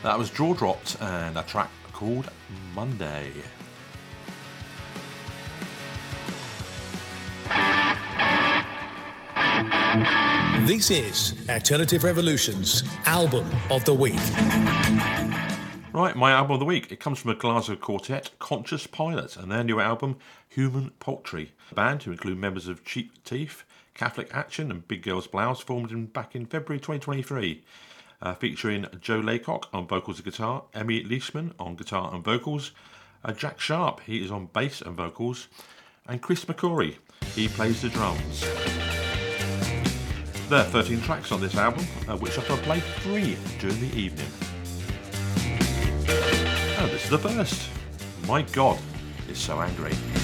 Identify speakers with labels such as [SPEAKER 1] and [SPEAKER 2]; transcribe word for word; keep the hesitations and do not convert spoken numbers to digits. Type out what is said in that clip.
[SPEAKER 1] That was Jaw Dropped and a track called Monday.
[SPEAKER 2] This is Alternative Revolution's Album of the Week.
[SPEAKER 1] Right, my album of the week. It comes from a Glasgow quartet, Conscious Pilot, and their new album, Human Poultry. The band, who include members of Cheap Teeth, Catholic Action and Big Girls Blouse, formed in, back in February twenty twenty-three. Uh, featuring Joe Laycock on vocals and guitar, Emmy Leishman on guitar and vocals, uh, Jack Sharp, he is on bass and vocals, and Chris McCrory, he plays the drums. There are thirteen tracks on this album, uh, which I shall play three during the evening. Oh, this is the first. My God, it's so angry.